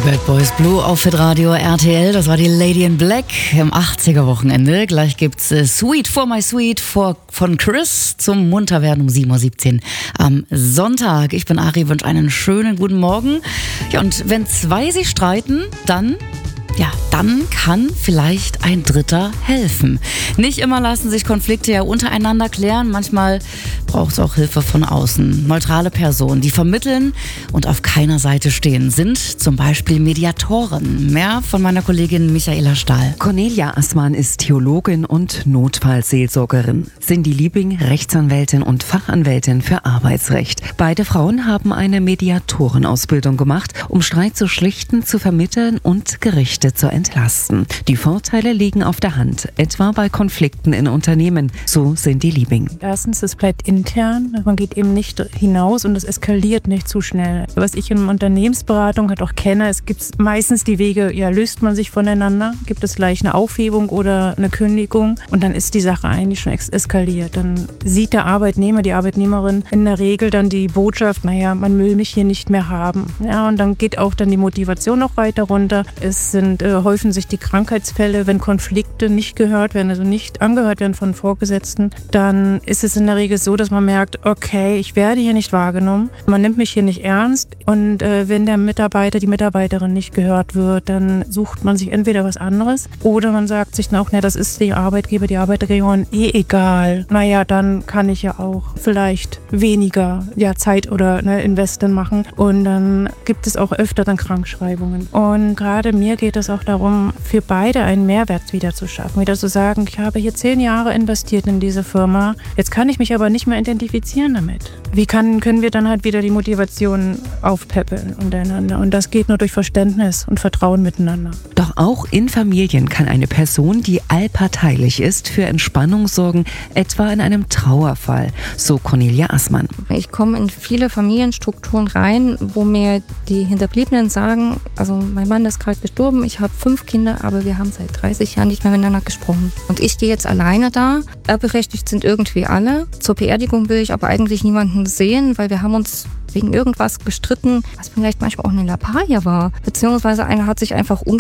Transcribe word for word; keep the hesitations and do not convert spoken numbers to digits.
Bad Boys Blue auf Hitradio R T L. Das war die Lady in Black im achtziger-Wochenende. Gleich gibt's äh, Sweet for My Sweet for, von Chris zum Munterwerden um sieben Uhr siebzehn am Sonntag. Ich bin Ari, wünsche einen schönen guten Morgen. Ja, und wenn zwei sich streiten, dann... Ja, dann kann vielleicht ein Dritter helfen. Nicht immer lassen sich Konflikte ja untereinander klären. Manchmal braucht es auch Hilfe von außen. Neutrale Personen, die vermitteln und auf keiner Seite stehen, sind zum Beispiel Mediatoren. Mehr von meiner Kollegin Michaela Stahl. Cornelia Assmann ist Theologin und Notfallseelsorgerin. Cindy Liebing, Rechtsanwältin und Fachanwältin für Arbeitsrecht. Beide Frauen haben eine Mediatorenausbildung gemacht, um Streit zu schlichten, zu vermitteln und Gerichte zu entlasten. Die Vorteile liegen auf der Hand, etwa bei Konflikten in Unternehmen, so Cindy Liebing. Erstens, es bleibt intern, man geht eben nicht hinaus und es eskaliert nicht zu schnell. Was ich in Unternehmensberatung halt auch kenne, es gibt meistens die Wege, ja, löst man sich voneinander, gibt es gleich eine Aufhebung oder eine Kündigung und dann ist die Sache eigentlich schon eskaliert. Dann sieht der Arbeitnehmer, die Arbeitnehmerin in der Regel dann die Botschaft, naja, man will mich hier nicht mehr haben. Ja, und dann geht auch dann die Motivation noch weiter runter. Es sind äh, häufen sich die Krankheitsfälle, wenn Konflikte nicht gehört werden, also nicht angehört werden von Vorgesetzten, dann ist es in der Regel so, dass man merkt, okay, ich werde hier nicht wahrgenommen, man nimmt mich hier nicht ernst und äh, wenn der Mitarbeiter, die Mitarbeiterin nicht gehört wird, dann sucht man sich entweder was anderes oder man sagt sich dann auch, ne, das ist die Arbeitgeber, die Arbeitgeberin eh egal. Naja, dann kann ich ja auch vielleicht weniger ja, Zeit oder ne, Investen machen und dann gibt es auch öfter dann Krankschreibungen. Und gerade mir geht es auch darum, für beide einen Mehrwert wieder zu schaffen. Wieder zu sagen, ich habe hier zehn Jahre investiert in diese Firma, jetzt kann ich mich aber nicht mehr identifizieren damit. Wie kann, können wir dann halt wieder die Motivation aufpäppeln untereinander? Und das geht nur durch Verständnis und Vertrauen miteinander. Doch auch in Familien kann eine Person, die allparteilich ist, für Entspannung sorgen, etwa in einem Trauerfall, so Cornelia Assmann. Ich komme in viele Familienstrukturen rein, wo mir die Hinterbliebenen sagen, also mein Mann ist gerade gestorben, ich habe fünf Kinder, aber wir haben seit dreißig Jahren nicht mehr miteinander gesprochen. Und ich gehe jetzt alleine da. Erbberechtigt sind irgendwie alle. Zur Beerdigung will ich aber eigentlich niemanden sehen, weil wir haben uns wegen irgendwas gestritten, was vielleicht manchmal auch eine Lappalie war. Beziehungsweise einer hat sich einfach